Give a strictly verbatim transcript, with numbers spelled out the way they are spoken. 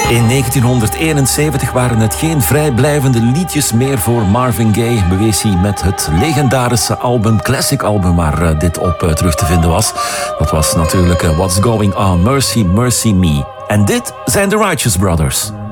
In negentienhonderdeenenzeventig waren het geen vrijblijvende liedjes meer voor Marvin Gaye, bewees hij met het legendarische album, classic album, waar dit op terug te vinden was. Dat was natuurlijk What's Going On, Mercy, Mercy Me. En dit zijn de Righteous Brothers.